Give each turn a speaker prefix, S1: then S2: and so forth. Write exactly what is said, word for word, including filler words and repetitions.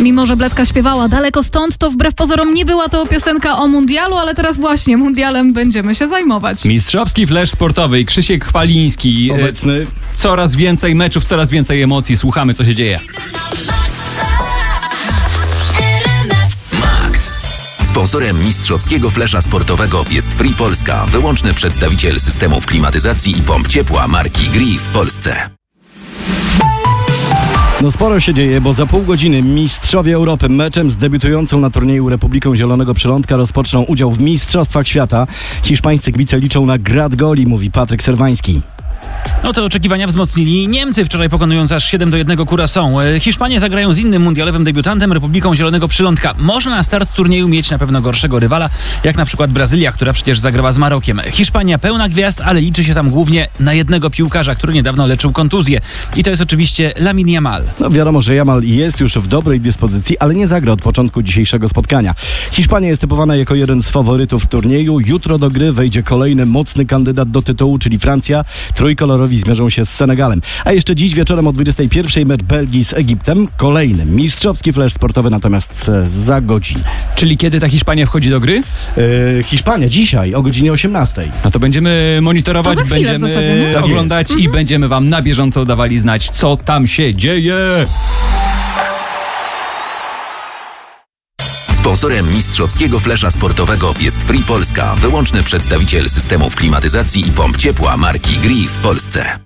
S1: Mimo że Bledka śpiewała daleko stąd, to wbrew pozorom nie była to piosenka o mundialu, ale teraz właśnie mundialem będziemy się zajmować.
S2: Mistrzowski flash sportowy. Krzysiek Chwaliński.
S3: Obecny.
S2: Coraz więcej meczów, coraz więcej emocji. Słuchamy, co się dzieje.
S4: Sponsorem mistrzowskiego flesza sportowego jest Free Polska, wyłączny przedstawiciel systemów klimatyzacji i pomp ciepła marki Gree w Polsce.
S3: No sporo się dzieje, bo za pół godziny mistrzowie Europy meczem z debiutującą na turnieju Republiką Zielonego Przylądka rozpoczną udział w Mistrzostwach Świata. Hiszpańscy kibice liczą na grad goli, mówi Patryk Serwański.
S5: No te oczekiwania wzmocnili Niemcy, wczoraj pokonując aż siedem do jednego Curaçao. Hiszpanie zagrają z innym mundialowym debiutantem, Republiką Zielonego Przylądka. Może na start turnieju mieć na pewno gorszego rywala, jak na przykład Brazylia, która przecież zagrała z Marokiem. Hiszpania pełna gwiazd, ale liczy się tam głównie na jednego piłkarza, który niedawno leczył kontuzję. I to jest oczywiście Lamine Yamal.
S3: No wiadomo, że Yamal jest już w dobrej dyspozycji, ale nie zagra od początku dzisiejszego spotkania. Hiszpania jest typowana jako jeden z faworytów w turnieju. Jutro do gry wejdzie kolejny mocny kandydat do tytułu, czyli Francja. Trójkolorowi zmierzą się z Senegalem. A jeszcze dziś wieczorem o dwudziestej pierwszej mecz Belgii z Egiptem. Kolejny mistrzowski flash sportowy, natomiast za godzinę.
S2: Czyli kiedy ta Hiszpania wchodzi do gry?
S3: Yy, Hiszpania dzisiaj o godzinie osiemnastej.
S2: No to będziemy monitorować,
S1: To za chwilę
S2: będziemy
S1: w zasadzie, nie?
S3: Tak
S2: oglądać
S1: jest.
S2: i będziemy wam na bieżąco dawali znać, co tam się dzieje.
S4: Sponsorem mistrzowskiego flesza sportowego jest Free Polska, wyłączny przedstawiciel systemów klimatyzacji i pomp ciepła marki Gree w Polsce.